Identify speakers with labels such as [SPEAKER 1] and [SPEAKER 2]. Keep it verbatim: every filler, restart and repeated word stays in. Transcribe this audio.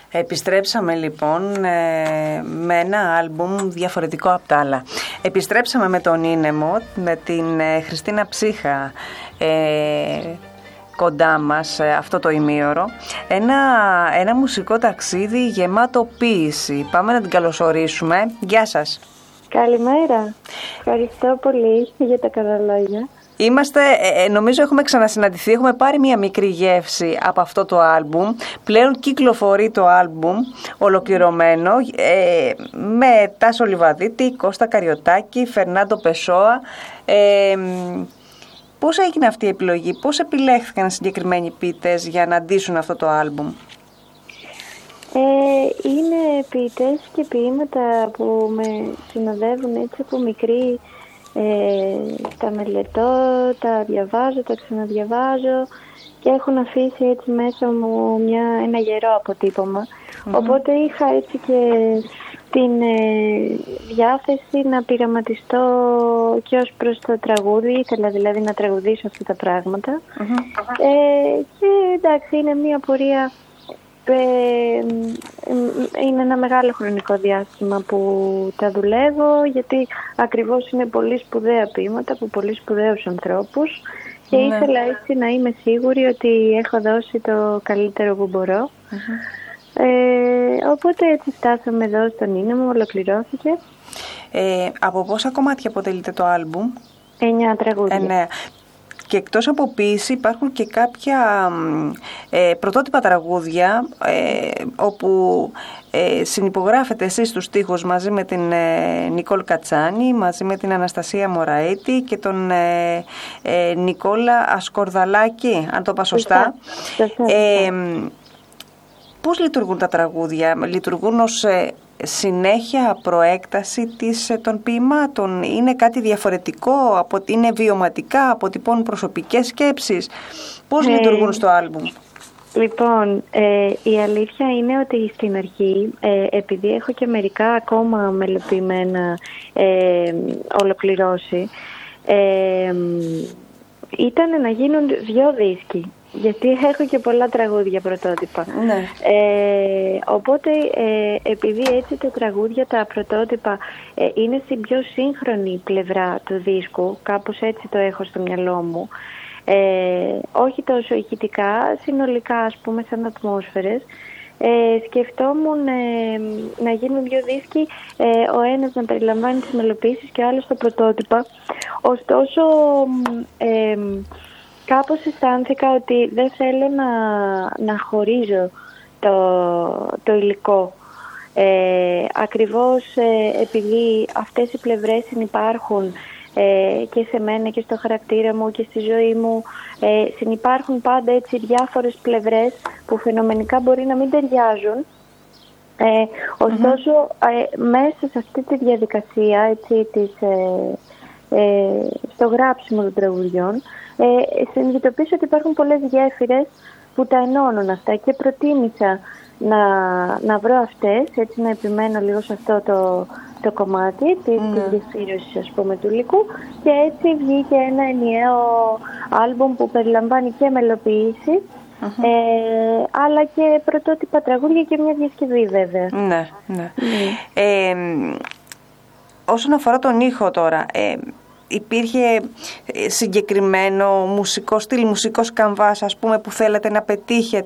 [SPEAKER 1] Επιστρέψαμε λοιπόν ε, με ένα άλμπουμ διαφορετικό από τα άλλα. Επιστρέψαμε με τον Ίνεμο, με την ε, Χριστίνα Ψύχα ε, κοντά μας ε, αυτό το ημίωρο. Ένα, ένα μουσικό ταξίδι γεμάτο ποίηση. Πάμε να την καλωσορίσουμε. Γεια σας.
[SPEAKER 2] Καλημέρα. Ευχαριστώ πολύ για τα καλά λόγια.
[SPEAKER 1] Είμαστε, ε, νομίζω έχουμε ξανασυναντηθεί, έχουμε πάρει μια μικρή γεύση από αυτό το άλμπουμ. Πλέον κυκλοφορεί το άλμπουμ ολοκληρωμένο ε, με Τάσο Λιβαδίτη, Κώστα Καριωτάκη, Φερνάντο Πεσόα. Ε, πώς έγινε αυτή η επιλογή, πώς επιλέχθηκαν συγκεκριμένοι ποιητές για να ντύσουν αυτό το άλμπουμ?
[SPEAKER 2] Ε, είναι ποιητές και ποίηματα που με συνοδεύουν έτσι από μικρή. Ε, τα μελετώ, τα διαβάζω, τα ξαναδιαβάζω και έχουν αφήσει έτσι μέσα μου μια, ένα γερό αποτύπωμα. Mm-hmm. Οπότε είχα έτσι και την ε, διάθεση να πειραματιστώ και ως προς το τραγούδι, ήθελα δηλαδή να τραγουδήσω αυτά τα πράγματα. Mm-hmm. Ε, και εντάξει, είναι μια πορεία. Είναι ένα μεγάλο χρονικό διάστημα που τα δουλεύω, γιατί ακριβώς είναι πολύ σπουδαία ποίηματα από πολύ σπουδαίους ανθρώπους και ναι. ήθελα έτσι να είμαι σίγουρη ότι έχω δώσει το καλύτερο που μπορώ. Mm-hmm. Ε, οπότε έτσι φτάσαμε εδώ στον Ίνεμο, ολοκληρώθηκε.
[SPEAKER 1] Ε, από πόσα κομμάτια αποτελείται το άλμπουμ?
[SPEAKER 2] Εννιά τραγούδια.
[SPEAKER 1] Εννέα. Και εκτός από ποίηση υπάρχουν και κάποια ε, πρωτότυπα τραγούδια ε, όπου ε, συνυπογράφετε εσείς τους στίχους μαζί με την ε, Νικόλ Κατσάνη, μαζί με την Αναστασία Μωραήτη και τον ε, ε, Νικόλα Ασκορδαλάκη, αν το είπα σωστά. Ε, πώς λειτουργούν τα τραγούδια? Λειτουργούν ως ε, συνέχεια, προέκταση της, των ποιημάτων? Είναι κάτι διαφορετικό? Από, είναι βιωματικά? Αποτυπώνουν προσωπικές σκέψεις? Πώς ε, λειτουργούν στο άλμπουμ?
[SPEAKER 2] Λοιπόν, ε, η αλήθεια είναι ότι στην αρχή, ε, επειδή έχω και μερικά ακόμα μελοποιημένα ε, ολοκληρώσει, ε, ήταν να γίνουν δυο δίσκοι. Γιατί έχω και πολλά τραγούδια πρωτότυπα.
[SPEAKER 1] Ναι.
[SPEAKER 2] Ε, οπότε, ε, επειδή έτσι τα τραγούδια, τα πρωτότυπα, ε, είναι στην πιο σύγχρονη πλευρά του δίσκου, κάπως έτσι το έχω στο μυαλό μου, ε, όχι τόσο ηχητικά, συνολικά ας πούμε σαν ατμόσφαιρες, ε, σκεφτόμουν ε, να γίνουν δύο δίσκοι, ε, ο ένας να περιλαμβάνει τις μελοποιήσεις και ο άλλος τα πρωτότυπα. Ωστόσο, ε, κάπως αισθάνθηκα ότι δεν θέλω να, να χωρίζω το, το υλικό. Ε, ακριβώς ε, επειδή αυτές οι πλευρές συνυπάρχουν ε, και σε μένα και στο χαρακτήρα μου και στη ζωή μου, ε, συνυπάρχουν πάντα έτσι διάφορες πλευρές που φαινομενικά μπορεί να μην ταιριάζουν. Ε, ωστόσο, mm-hmm. ε, μέσα σε αυτή τη διαδικασία έτσι, της, ε, ε, στο γράψιμο των τραγουδιών, Ε, συνειδητοποίησα ότι υπάρχουν πολλές γέφυρες που τα ενώνουν αυτά και προτίμησα να, να βρω αυτές, έτσι να επιμένω λίγο σε αυτό το, το κομμάτι της, mm. της γεφύρωσης ας πούμε του υλικού και έτσι βγήκε ένα ενιαίο άλμπουμ που περιλαμβάνει και μελοποιήσεις mm-hmm. ε, αλλά και πρωτότυπα τραγούδια και μια διασκευή βέβαια.
[SPEAKER 1] Ναι, ναι. Mm. Ε, όσον αφορά τον ήχο τώρα, ε, υπήρχε συγκεκριμένο μουσικό στυλ, μουσικός καμβάς ας πούμε που θέλετε να πετύχετε